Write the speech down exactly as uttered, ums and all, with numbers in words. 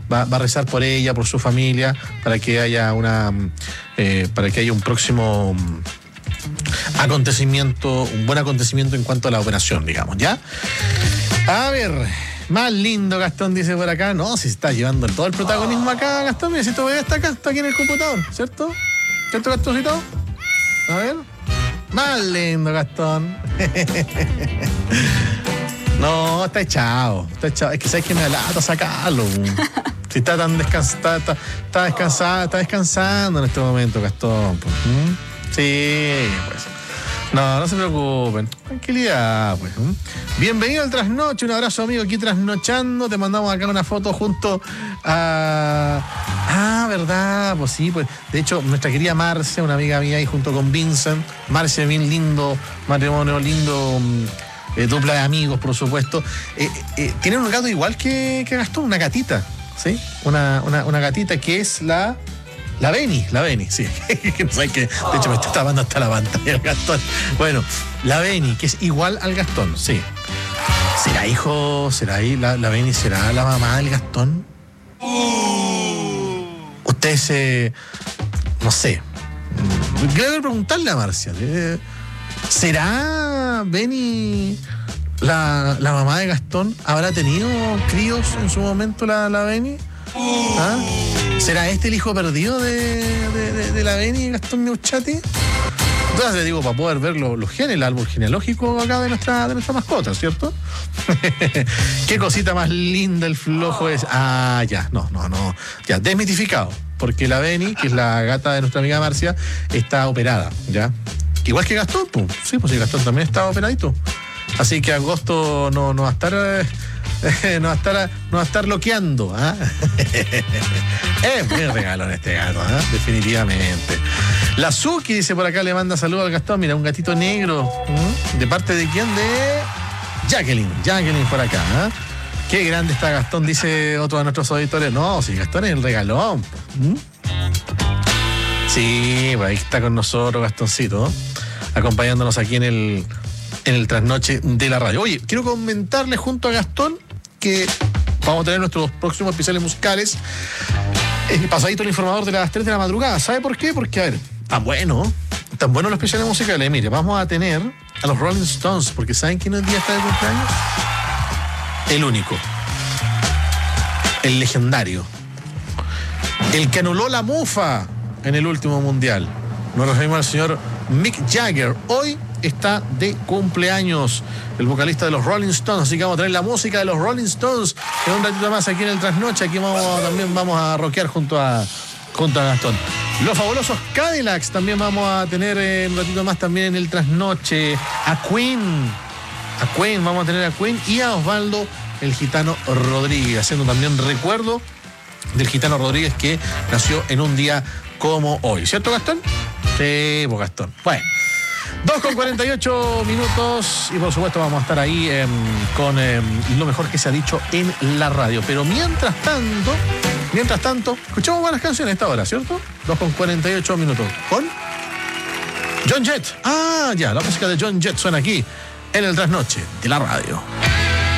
va, va a rezar por ella, por su familia, para que haya una, eh, para que haya un próximo acontecimiento, un buen acontecimiento en cuanto a la operación, digamos, ¿ya? A ver, más lindo, Gastón dice por acá. No, si se está llevando todo el protagonismo acá, Gastón. Mira, si tu bebé está acá, está aquí en el computador, ¿cierto? ¿Cierto, Gastoncito? A ver. Más lindo, Gastón. No, está echado, está echado. Es que sabes que me da lata sacarlo. Si está tan descansado, está, está descansado, está descansando en este momento, Gastón. ¿Mm? Sí, pues. No, no se preocupen. Tranquilidad, pues. ¿Mm? Bienvenido al Trasnoche, un abrazo, amigo, aquí trasnochando. Te mandamos acá una foto junto a... Ah, verdad, pues sí, pues. De hecho, nuestra querida Marcia, una amiga mía, y junto con Vincent. Marcia, bien lindo, matrimonio lindo, eh, dupla de amigos, por supuesto. Eh, eh, tienen un gato igual que, que Gastón, una gatita, ¿sí? Una, una, una gatita que es la... La Beni, la Beni, sí. No sé qué. De hecho, me está tapando hasta la pantalla el Gastón. Bueno, la Beni, que es igual al Gastón, sí. ¿Será hijo? ¿Será ahí? ¿La, la Beni será la mamá del Gastón? Ustedes, eh, no sé. Quiero preguntarle a Marcia. Eh, ¿Será Beni la, la mamá de Gastón? ¿Habrá tenido críos en su momento la, la Beni? ¿Ah? ¿Será este el hijo perdido de, de, de, de la Beni, Gastón Neuchati? Entonces le digo, para poder ver los, los genes, el árbol genealógico acá de nuestra, de nuestra mascota, ¿cierto? Qué cosita más linda el flojo es. Ah, ya, no, no, no. Ya, desmitificado. Porque la Beni, que es la gata de nuestra amiga Marcia, está operada, ¿ya? Igual que Gastón, pues. Sí, pues sí, Gastón también está operadito. Así que agosto no, no va a estar... Eh, no va a estar, no va a estar loqueando, ¿ah? Es muy regalón este gato, ¿ah? Definitivamente. La Suki dice por acá, le manda saludos al Gastón. Mira, un gatito negro. ¿Mm? ¿De parte de quién? De Jacqueline. Jacqueline por acá, ¿ah? Qué grande está Gastón, dice otro de nuestros auditores. No, si Gastón es el regalón. ¿Mm? Sí, pues ahí está con nosotros Gastoncito, ¿no? Acompañándonos aquí en el, en el trasnoche de la radio. Oye, quiero comentarle junto a Gastón que vamos a tener nuestros próximos especiales musicales. El pasadito el informador de las tres de la madrugada. ¿Sabe por qué? Porque, a ver, tan bueno, tan buenos los especiales musicales. Mire, vamos a tener a los Rolling Stones, porque ¿saben quién hoy día está de cumpleaños? El único. El legendario. El que anuló la mufa en el último mundial. Nos referimos al señor Mick Jagger. Hoy está de cumpleaños el vocalista de los Rolling Stones, así que vamos a tener la música de los Rolling Stones en un ratito más aquí en el Trasnoche. Aquí vamos, también vamos a rockear junto a, junto a Gastón. Los fabulosos Cadillacs también vamos a tener eh, un ratito más también en el Trasnoche. A Queen, a Queen, vamos a tener a Queen y a Osvaldo el Gitano Rodríguez, haciendo también recuerdo del Gitano Rodríguez que nació en un día como hoy, ¿cierto, Gastón? Sí, pues Gastón. Bueno, dos con cuarenta y ocho minutos y por supuesto vamos a estar ahí eh, con eh, lo mejor que se ha dicho en la radio. Pero mientras tanto, mientras tanto, escuchamos buenas canciones a esta hora, ¿cierto? dos con cuarenta y ocho minutos. ¿Con? John Jett. Ah, ya, la música de John Jett suena aquí en el Trasnoche de la radio.